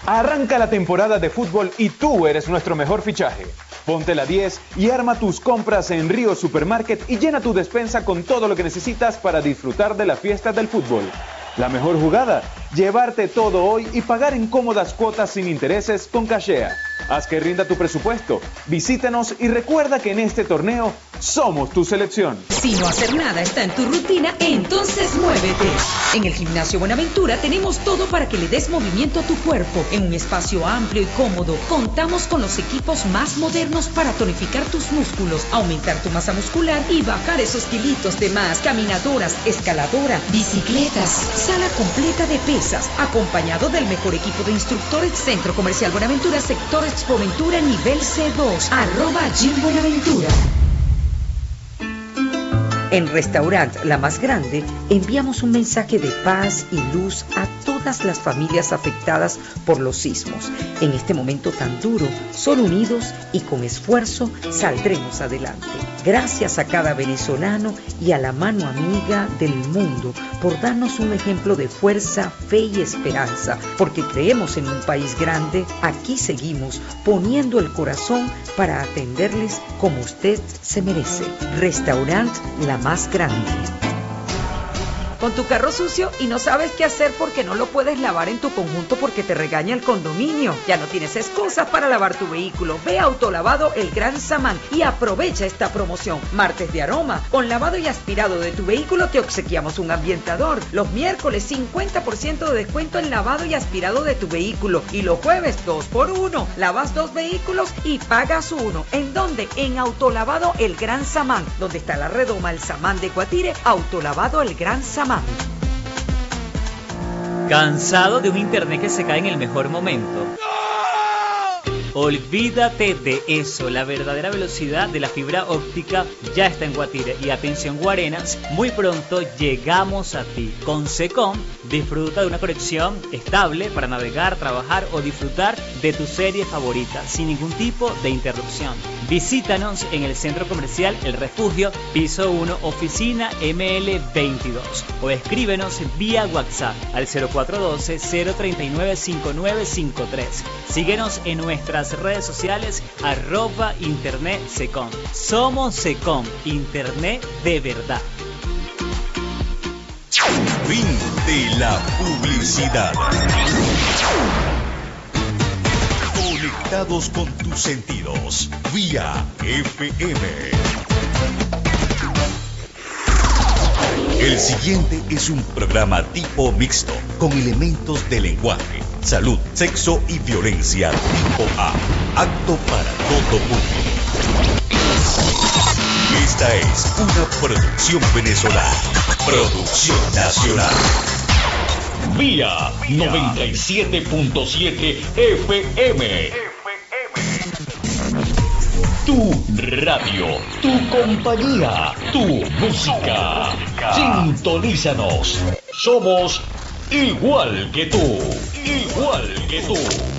Arranca la temporada de fútbol y tú eres nuestro mejor fichaje. Ponte la 10 y arma tus compras en Río Supermarket y llena tu despensa con todo lo que necesitas para disfrutar de la fiesta del fútbol. La mejor jugada, llevarte todo hoy y pagar en cómodas cuotas sin intereses con Cashea. Haz que rinda tu presupuesto, visítanos y recuerda que en este torneo somos tu selección. Si no hacer nada está en tu rutina, entonces muévete. En el Gimnasio Buenaventura tenemos todo para que le des movimiento a tu cuerpo. En un espacio amplio y cómodo, contamos con los equipos más modernos para tonificar tus músculos, aumentar tu masa muscular y bajar esos kilitos de más. Caminadoras, escaladora, bicicletas, sala completa de pesas, acompañado del mejor equipo de instructores. Centro Comercial Buenaventura, sector Expoventura, nivel C2, @Gym Buenaventura. En Restaurant La Más Grande enviamos un mensaje de paz y luz a todas las familias afectadas por los sismos. En este momento tan duro, solo unidos y con esfuerzo saldremos adelante. Gracias a cada venezolano y a la mano amiga del mundo por darnos un ejemplo de fuerza, fe y esperanza. Porque creemos en un país grande, aquí seguimos poniendo el corazón para atenderles como usted se merece. Restaurant La Más Grande. Con tu carro sucio y no sabes qué hacer porque no lo puedes lavar en tu conjunto porque te regaña el condominio. Ya no tienes excusas para lavar tu vehículo. Ve a Autolavado El Gran Samán y aprovecha esta promoción. Martes de aroma. Con lavado y aspirado de tu vehículo te obsequiamos un ambientador. Los miércoles 50% de descuento en lavado y aspirado de tu vehículo. Y los jueves 2x1. Lavas 2 vehículos y pagas 1. ¿En dónde? En Autolavado El Gran Samán. Donde está la redoma El Samán de Guatire. Autolavado El Gran Samán. ¿Cansado de un internet que se cae en el mejor momento? Olvídate de eso, la verdadera velocidad de la fibra óptica ya está en Guatire y atención Guarenas, muy pronto llegamos a ti. Con Secom disfruta de una conexión estable para navegar, trabajar o disfrutar de tu serie favorita sin ningún tipo de interrupción. Visítanos en el Centro Comercial El Refugio, piso 1, oficina ML22 o escríbenos vía WhatsApp al 0412-039-5953. Síguenos en nuestras redes sociales @Internet Secom. Somos Secom, Internet de verdad. Fin de la publicidad. Conectados con tus sentidos, vía FM. El siguiente es un programa tipo mixto, con elementos de lenguaje, salud, sexo y violencia tipo A, apto para todo público. Esta es una producción venezolana, producción nacional. Vía 97.7 FM. Tu radio, tu compañía, tu música. Sintonízanos. Somos igual que tú, igual que tú.